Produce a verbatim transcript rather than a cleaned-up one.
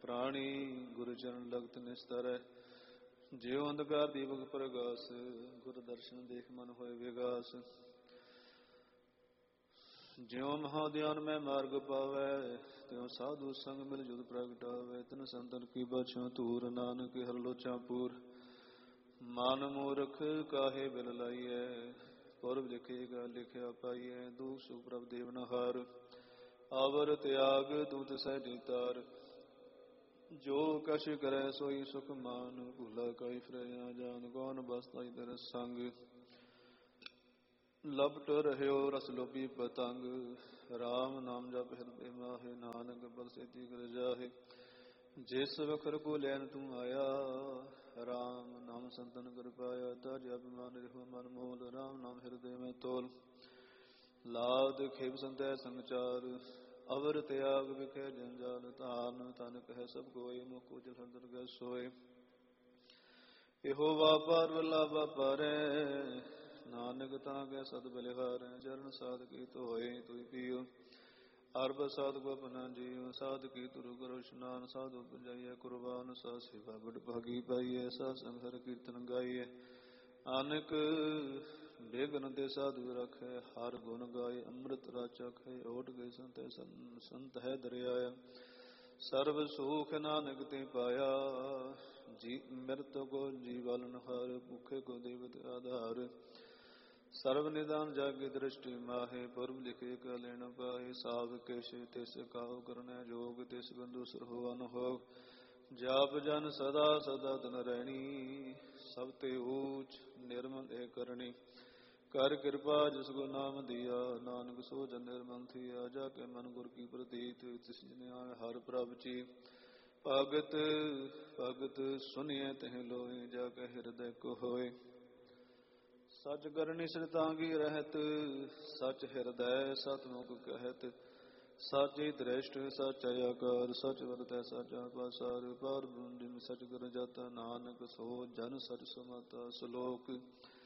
ਪ੍ਰਾਣੀ ਗੁਰੂ ਚਰਨ ਲਗਤ ਨਿਸਤਰੈ। ਜਿਉ ਅੰਧਕਾਰ ਦੀਪਕ ਪ੍ਰਗਾਸ ਗੁਰ ਦਰਸ਼ਨ ਦੇਖ ਮਨ ਹੋਏ ਵਿਗਾਸ। ਜਿਉ ਮਹਾਧਿਆਨ ਮੈਂ ਮਾਰਗ ਪਾਵੈ ਤਿਉ ਸਾਧੂ ਸੰਗ ਮਿਲ ਜੁਦ ਪ੍ਰਗਟਾਵੈ। ਤਿਨ ਸੰਤਨ ਕੀ ਬਛੁ ਧੂਰ ਨਾਨਕ ਹਰ ਲੋਚਾ ਪੂਰ। ਮਨ ਮੂਰਖ ਕਾਹੇ ਬਿਲ ਲਾਈਐ ਪੁਰਬ ਲਿਖੇਗਾ ਲਿਖਿਆ ਪਾਈਐ। ਦੂਖ ਸੁਖ ਪ੍ਰਭ ਦੇਵ ਨਹਾਰ ਆਵਰ ਤਿਆਗ ਦੂਤ ਸਹਿ ਤਾਰ। ਜੋ ਕਛ ਕਰੈ ਸੋਈ ਸੁਖ ਮਾਨ ਭੂਲਾ ਕਾਈ ਫਿਰੈ ਜਾਨ। ਕੌਣ ਬਸਤਾਈ ਤੇਰੇ ਸੰਗ ਲਪਟ ਰਹਿਓ ਰਸ ਲੋਭੀ ਪਤੰਗ। ਰਾਮ ਨਾਮ ਜਪ ਹਿਰਦੇ ਮਾਹੇ ਨਾਨਕ ਬਰਸੇਤੀ ਕਰ ਜਾਹੇ। ਜਿਸ ਵਖਰ ਕੋ ਲੈਨ ਤੂੰ ਆਇਆ ਰਾਮ ਨਾਮ ਸੰਤਨ ਕਰ ਪਾਇਆ। ਤਾ ਜਪ ਮਨ ਰਹਿਓ ਮਨ ਮੋਲ ਰਾਮ ਨਾਮ ਹਿਰਦੇ ਮੈਂ ਤੋਲ। ਲਾਦ ਖੇਪ ਸੰਤੈ ਸੰਚਾਰ ਅਵਰ ਤਿਆਗ ਵਿਖੇ ਜੰਜਾਲ। ਧਾਰਨ ਤਨ ਕਹਿ ਸਭ ਕੋਇ ਮੁਖ ਉਜਲ ਅੰਦਰ ਗੈ ਸੋਏ। ਇਹੋ ਵਾਪਾਰ ਵੱਲਾ ਵਾਪਾਰੈ ਨਾਨਕ ਤਾਂ ਕੈ ਸਦ ਬਲਿਹਾਰੈ। ਚਰਨ ਸਾਧ ਕੀ ਧੋਏ ਤੁਈ ਪੀਓ ਅਰਬ ਸਾਧ ਕੋ ਆਪਣਾ ਜੀਉ। ਸਾਧ ਕੀ ਤੁਰ ਕਰੋ ਇਸ਼ਨਾਨ ਸਾਧੂ ਪੁਜਾਈਐ ਕੁਰਬਾਨ। ਸਾ ਸੇਵਾ ਬੜ ਭਾਗੀ ਪਾਈਐ ਸਾ ਸੰਗ ਹਰਿ ਕੀਰਤਨ ਗਾਈਐ। ਅਨਕ ਬੇਗਨ ਤੇ ਸਾਧੂ ਰਖੈ ਹਰ ਗੁਣ ਗਾਏ ਅੰਮ੍ਰਿਤ ਰਾਚਕ ਹੈ। ਓਟ ਗਏ ਸੰਤੈ ਸੰਤ ਹੈ ਦਰਿਆਇਆ। ਸਰਬ ਸੁਖ ਨਾਨਕ ਤੇ ਪਾਇਆ ਜੀ ਮਿਰਤ ਕੋ ਜੀਵਨ ਹਰ। ਭੁਖੇ ਕੋ ਦੇਵਤ ਆਧਾਰ ਸਰਬ ਨਿਦਾਨ ਜਾਗੇ ਦ੍ਰਿਸ਼ਟੀ ਮਾਹੇ। ਪੁਰਬ ਲਿਖੇ ਕਾ ਲੈਣ ਪਾਏ ਸਾਧ ਕੇਸ਼ ਤਿਸ ਕਾਹੂ ਕਰਨੈ ਜੋਗ। ਤਿਸ ਬੰਧੂ ਸਰਹੋ ਅਨਹੋਗ ਜਾਪ ਜਨ ਸਦਾ ਸਦਾ ਤਨ ਰਹਿਣੀ। ਸਭ ਤੇ ਊਚ ਨਿਰਮਲ ਏ ਕਰਨੀ। ਕਰ ਕਿਰਪਾ ਜਿਸ ਕੋ ਨਾਮ ਦੀਆ ਨਾਨਕ ਸੋ ਜਨ ਨਿਰਮਲ ਥੀਆ। ਜਾ ਕੇ ਮਨ ਗੁਰ ਕੀ ਪ੍ਰਤੀਤ ਤਿਸ ਜਨਿਆ ਹਰ ਪ੍ਰਭ ਚੀ। ਭਗਤ ਭਗਤ ਸੁਨਿਐ ਤਹਿ ਲੋਏ ਜਾ ਕੇ ਹਿਰਦੈ ਕੋ ਹੋਏ। ਸਚ ਕਰਨੀ ਸਿਰਤਾਂਗੀ ਰਹਿਤ ਸਚ ਹਿਰਦੈ ਸਤਮੁਖ ਕਹਿਤ। ਸਾਚੀ ਦ੍ਰਿਸ਼ਟ ਸਾਚਾ ਆਕਾਰ ਸਚ ਵਰਤੈ ਸਾਚਾ ਪਾਸਾਰ। ਪਾਰ ਬ੍ਰਹਮ ਸਚ ਕਰ ਜਾਤਾ ਨਾਨਕ ਸੋ ਜਨ ਸਚ ਸਮਾਤਾ। ਸਲੋਕ